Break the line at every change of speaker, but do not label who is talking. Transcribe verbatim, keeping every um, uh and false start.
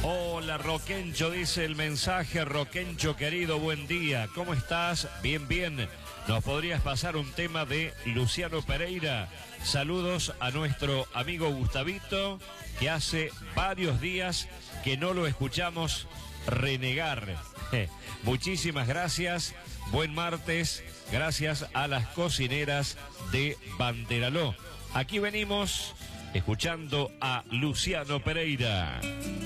Hola Roquencho, dice el mensaje. Roquencho querido, buen día. ¿Cómo estás? Bien, bien. ¿Nos podrías pasar un tema de Luciano Pereira? Saludos a nuestro amigo Gustavito, que hace varios días que no lo escuchamos renegar. Muchísimas gracias. Buen martes. Gracias a las cocineras de Banderaló. Aquí venimos escuchando a Luciano Pereira.